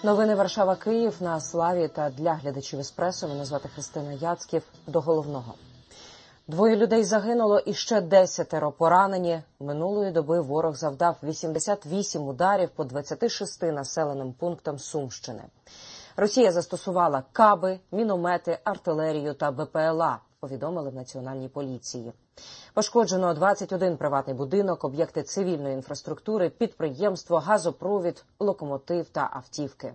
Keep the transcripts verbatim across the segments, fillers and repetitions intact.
Новини Варшава-Київ на Славі та для глядачів Еспресо. Мене звати Христина Яцьків. До головного. Двоє людей загинуло і ще десятеро поранені. Минулої доби ворог завдав вісімдесят вісім ударів по двадцяти шести населеним пунктам Сумщини. Росія застосувала каби, міномети, артилерію та Б П Л А, повідомили в Національній поліції. Пошкоджено двадцять один приватний будинок, об'єкти цивільної інфраструктури, підприємство, газопровід, локомотив та автівки.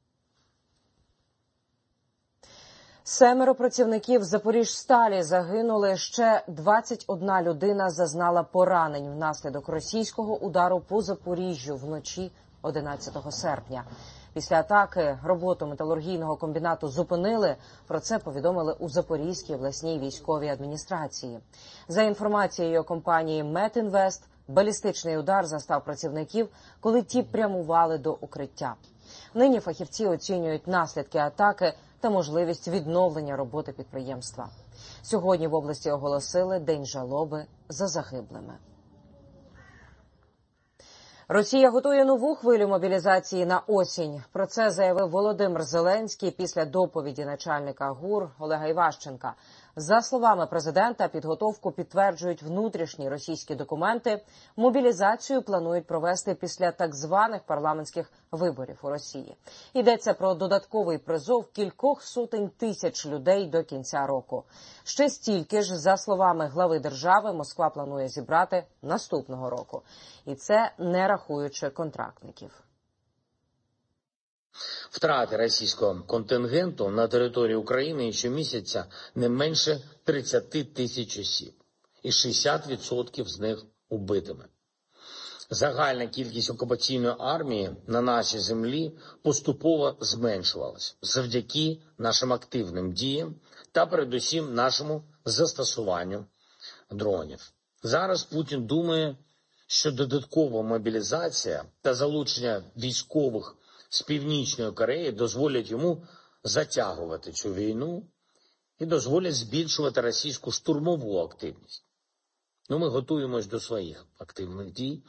Семеро працівників Запоріжсталі загинули, ще двадцять одна людина зазнала поранень внаслідок російського удару по Запоріжжю вночі одинадцятого серпня. Після атаки роботу металургійного комбінату зупинили. Про це повідомили у Запорізькій обласній військовій адміністрації. За інформацією компанії «Метінвест», балістичний удар застав працівників, коли ті прямували до укриття. Нині фахівці оцінюють наслідки атаки та можливість відновлення роботи підприємства. Сьогодні в області оголосили День жалоби за загиблими. Росія готує нову хвилю мобілізації на осінь. Про це заявив Володимир Зеленський після доповіді начальника ГУР Олега Іващенка. За словами президента, підготовку підтверджують внутрішні російські документи. Мобілізацію планують провести після так званих парламентських виборів у Росії. Йдеться про додатковий призов кількох сотень тисяч людей до кінця року. Ще стільки ж, за словами глави держави, Москва планує зібрати наступного року. І це не рахуючи контрактників. Втрати російського контингенту на території України щомісяця не менше тридцять тисяч осіб, і шістдесят відсотків з них убитими. Загальна кількість окупаційної армії на нашій землі поступово зменшувалась завдяки нашим активним діям та передусім нашому застосуванню дронів. Зараз Путін думає, що додаткова мобілізація та залучення військових з Північної Кореї дозволять йому затягувати цю війну і дозволять збільшувати російську штурмову активність. Ну, ми готуємось до своїх активних дій.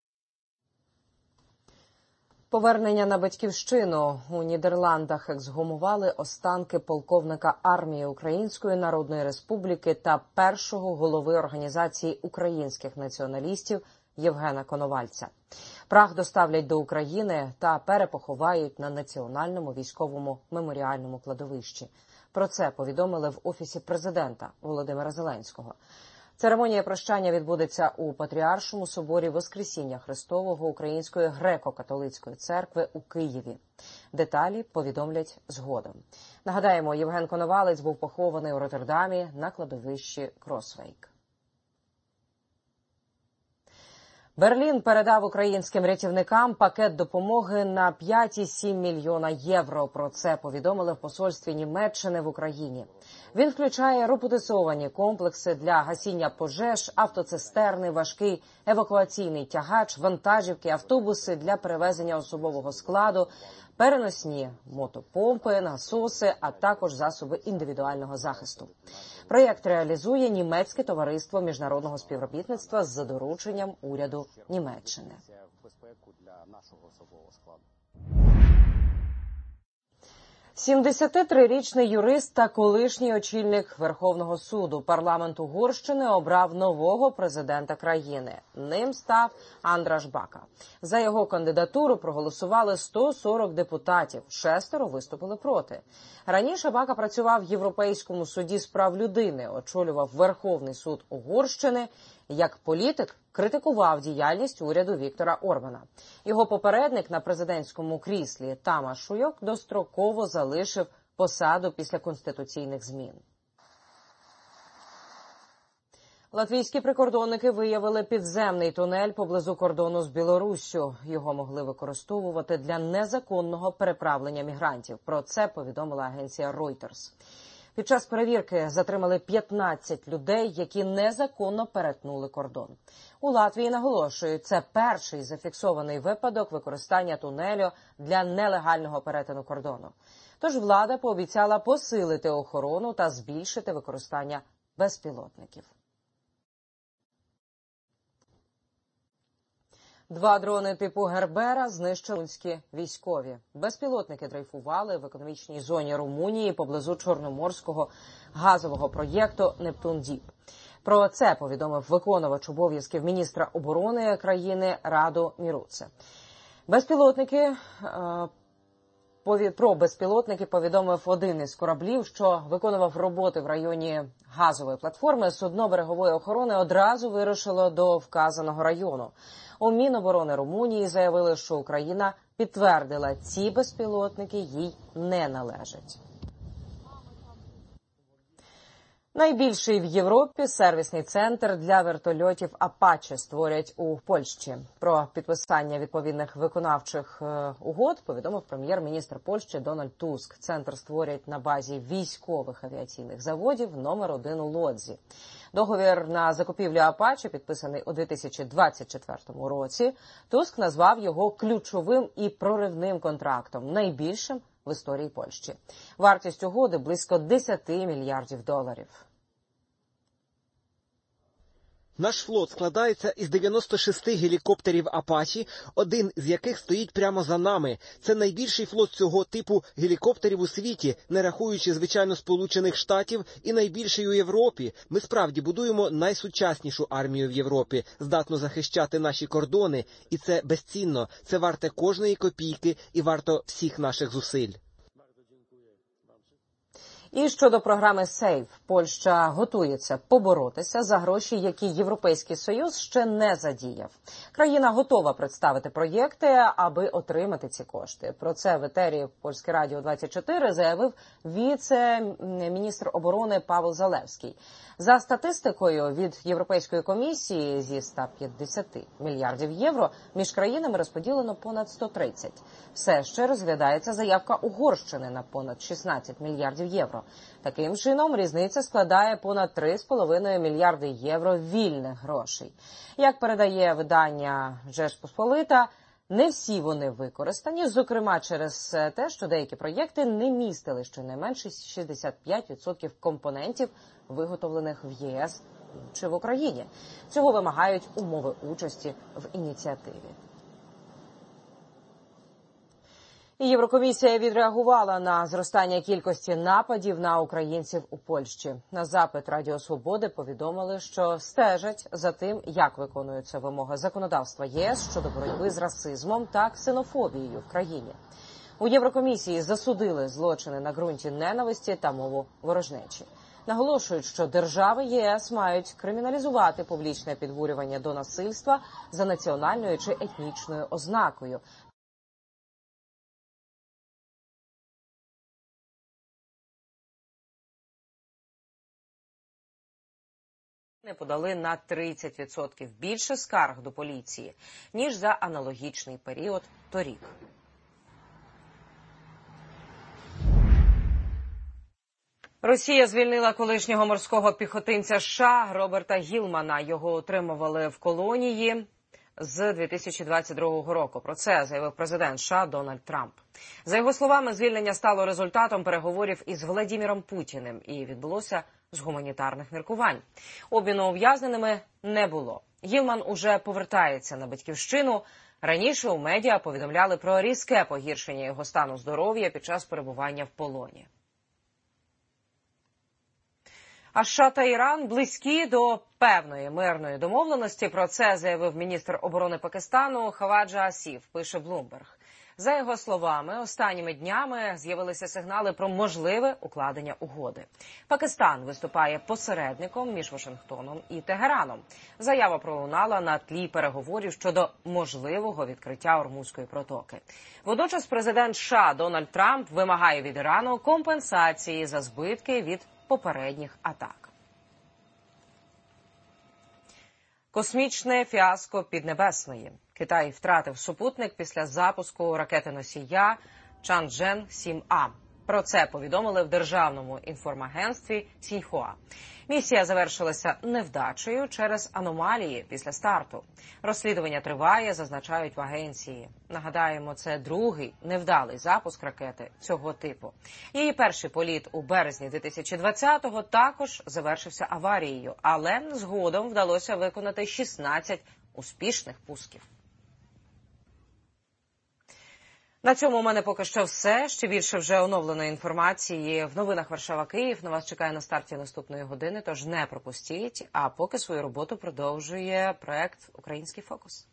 Повернення на батьківщину. У Нідерландах ексгумували останки полковника армії Української Народної Республіки та першого голови Організації українських націоналістів Євгена Коновальця. Прах доставлять до України та перепоховають на Національному військовому меморіальному кладовищі. Про це повідомили в Офісі президента Володимира Зеленського. Церемонія прощання відбудеться у Патріаршому соборі Воскресіння Христового Української греко-католицької церкви у Києві. Деталі повідомлять згодом. Нагадаємо, Євген Коновалець був похований у Роттердамі на кладовищі Кросвейк. Берлін передав українським рятівникам пакет допомоги на п'ять цілих сім мільйона євро. Про це повідомили в посольстві Німеччини в Україні. Він включає роботизовані комплекси для гасіння пожеж, автоцистерни, важкий евакуаційний тягач, вантажівки, автобуси для перевезення особового складу, переносні мотопомпи, насоси, а також засоби індивідуального захисту. Проєкт реалізує німецьке товариство міжнародного співробітництва за дорученням уряду Німеччини. сімдесятитрирічний юрист та колишній очільник Верховного суду парламент Угорщини обрав нового президента країни. Ним став Андраш Бака. За його кандидатуру проголосували сто сорок депутатів, шестеро виступили проти. Раніше Бака працював в Європейському суді з прав людини, очолював Верховний суд Угорщини. Як політик критикував діяльність уряду Віктора Орбана. Його попередник на президентському кріслі Тамаш Шуйок достроково залишив посаду після конституційних змін. Латвійські прикордонники виявили підземний тунель поблизу кордону з Білоруссю. Його могли використовувати для незаконного переправлення мігрантів. Про це повідомила агенція Reuters. Під час перевірки затримали п'ятнадцять людей, які незаконно перетнули кордон. У Латвії наголошують, це перший зафіксований випадок використання тунелю для нелегального перетину кордону. Тож влада пообіцяла посилити охорону та збільшити використання безпілотників. Два дрони типу «Гербера» знищили румунські військові. Безпілотники дрейфували в економічній зоні Румунії поблизу чорноморського газового проєкту «Нептун-Діп». Про це повідомив виконувач обов'язків міністра оборони країни Раду Міруце. Безпілотники Про безпілотники повідомив один із кораблів, що виконував роботи в районі газової платформи. Судно берегової охорони одразу вирушило до вказаного району. У Міноборони Румунії заявили, що Україна підтвердила, ці безпілотники їй не належать. Найбільший в Європі сервісний центр для вертольотів «Апаче» створять у Польщі. Про підписання відповідних виконавчих угод повідомив прем'єр-міністр Польщі Дональд Туск. Центр створять на базі військових авіаційних заводів номер один у Лодзі. Договір на закупівлю «Апаче», підписаний у дві тисячі двадцять четвертому році, Туск назвав його ключовим і проривним контрактом, найбільшим в історії Польщі. Вартість угоди – близько десять мільярдів доларів. Наш флот складається із дев'яноста шести гелікоптерів «Апачі», один з яких стоїть прямо за нами. Це найбільший флот цього типу гелікоптерів у світі, не рахуючи, звичайно, Сполучених Штатів, і найбільший у Європі. Ми справді будуємо найсучаснішу армію в Європі, здатну захищати наші кордони, і це безцінно, це варте кожної копійки і варто всіх наших зусиль. І щодо програми «Сейф», Польща готується поборотися за гроші, які Європейський Союз ще не задіяв. Країна готова представити проєкти, аби отримати ці кошти. Про це в етері Польське радіо двадцять чотири заявив віце-міністр оборони Павел Залевський. За статистикою від Європейської комісії, зі ста п'ятдесяти мільярдів євро між країнами розподілено понад сто тридцять. Все ще розглядається заявка Угорщини на понад шістнадцять мільярдів євро. Таким чином, різниця складає понад три з половиною мільярди євро вільних грошей. Як передає видання «Жечпосполита», не всі вони використані, зокрема через те, що деякі проєкти не містили щонайменше шістдесят п'ять відсотків компонентів, виготовлених в ЄС чи в Україні. Цього вимагають умови участі в ініціативі. І Єврокомісія відреагувала на зростання кількості нападів на українців у Польщі. На запит Радіо Свободи повідомили, що стежать за тим, як виконуються вимоги законодавства ЄС щодо боротьби з расизмом та ксенофобією в країні. У Єврокомісії засудили злочини на ґрунті ненависті та мову ворожнечі. Наголошують, що держави ЄС мають криміналізувати публічне підбурювання до насильства за національною чи етнічною ознакою. Не подали на тридцять відсотків більше скарг до поліції, ніж за аналогічний період торік. Росія звільнила колишнього морського піхотинця США Роберта Гілмана. Його утримували в колонії з дві тисячі двадцять другого року. Про це заявив президент США Дональд Трамп. За його словами, звільнення стало результатом переговорів із Владіміром Путіним і відбулося з гуманітарних міркувань. Обміну ув'язненими не було. Гілман уже повертається на батьківщину. Раніше у медіа повідомляли про різке погіршення його стану здоров'я під час перебування в полоні. А США та Іран близькі до певної мирної домовленості. Про це заявив міністр оборони Пакистану Хаваджа Асіф, пише Bloomberg. За його словами, останніми днями з'явилися сигнали про можливе укладення угоди. Пакистан виступає посередником між Вашингтоном і Тегераном. Заява пролунала на тлі переговорів щодо можливого відкриття Ормузької протоки. Водночас президент США Дональд Трамп вимагає від Ірану компенсації за збитки від попередніх атак. Космічне фіаско Піднебесної. Китай втратив супутник після запуску ракети-носія Чанчжен сім А. Про це повідомили в державному інформагентстві Сіньхуа. Місія завершилася невдачею через аномалії після старту. Розслідування триває, зазначають в агенції. Нагадаємо, це другий невдалий запуск ракети цього типу. Її перший політ у березні дві тисячі двадцятого також завершився аварією, але згодом вдалося виконати шістнадцять успішних пусків. На цьому у мене поки що все. Ще більше вже оновленої інформації в новинах Варшава-Київ. На вас чекає на старті наступної години, тож не пропустіть. А поки свою роботу продовжує проект «Український фокус».